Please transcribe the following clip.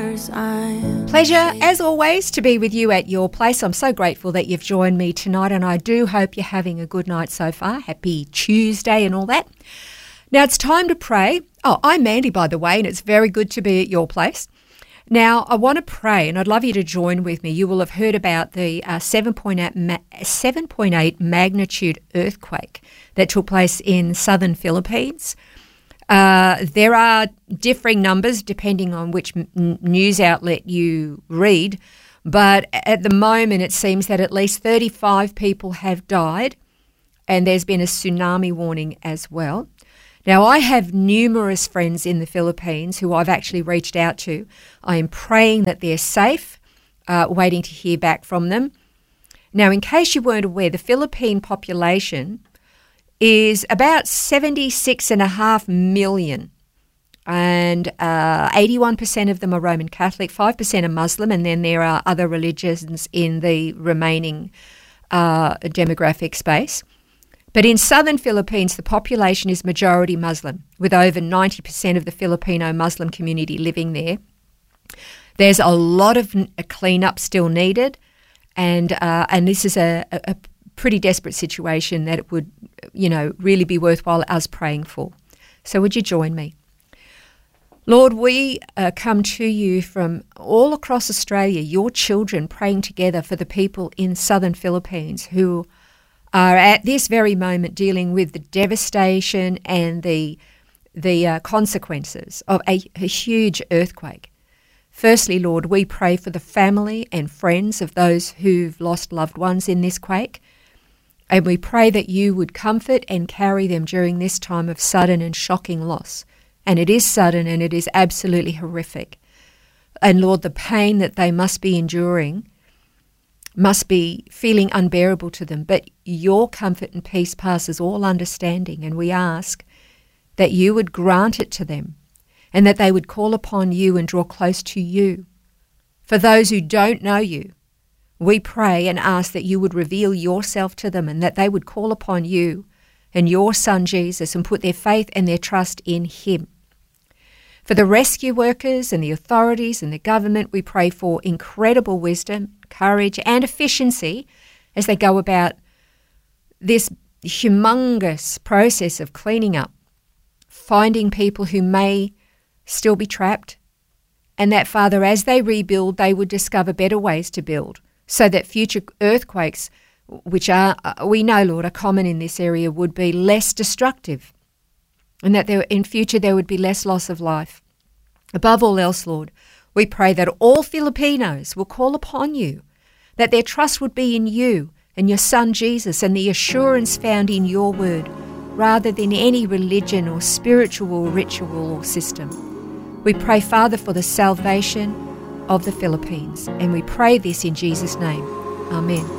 yours. Pleasure, as always, to be with you at your place. I'm so grateful that you've joined me tonight, and I do hope you're having a good night so far. Happy Tuesday and all that. Now, it's time to pray. Oh, I'm Mandy, by the way, and it's very good to be at your place. Now, I want to pray, and I'd love you to join with me. You will have heard about the 7.8 magnitude earthquake that took place in southern Philippines. There are differing numbers depending on which news outlet you read, but at the moment it seems that at least 35 people have died, and there's been a tsunami warning as well. Now, I have numerous friends in the Philippines who I've actually reached out to. I am praying that they're safe, waiting to hear back from them. Now, in case you weren't aware, the Philippine population is about 76.5 million, and 81% of them are Roman Catholic, 5% are Muslim, and then there are other religions in the remaining demographic space. But in southern Philippines, the population is majority Muslim, with over 90% of the Filipino Muslim community living there. There's a lot of cleanup still needed, and this is a pretty desperate situation that it would, really be worthwhile us praying for. So would you join me? Lord, we come to you from all across Australia, your children praying together for the people in southern Philippines who are at this very moment dealing with the devastation and the consequences of a huge earthquake. Firstly, Lord, we pray for the family and friends of those who've lost loved ones in this quake, and we pray that you would comfort and carry them during this time of sudden and shocking loss. And it is sudden and it is absolutely horrific. And Lord, the pain that they must be enduring must be feeling unbearable to them, but your comfort and peace passes all understanding, and we ask that you would grant it to them and that they would call upon you and draw close to you. For those who don't know you, we pray and ask that you would reveal yourself to them and that they would call upon you and your Son Jesus and put their faith and their trust in him. For the rescue workers and the authorities and the government, we pray for incredible wisdom, courage and efficiency as they go about this humongous process of cleaning up, finding people who may still be trapped, and that, Father, as they rebuild, they would discover better ways to build so that future earthquakes, which are, we know, Lord, are common in this area, would be less destructive, and that in future there would be less loss of life. Above all else, Lord, we pray that all Filipinos will call upon you, that their trust would be in you and your Son Jesus and the assurance found in your word, rather than any religion or spiritual ritual or system. We pray, Father, for the salvation of the Philippines, and we pray this in Jesus' name. Amen.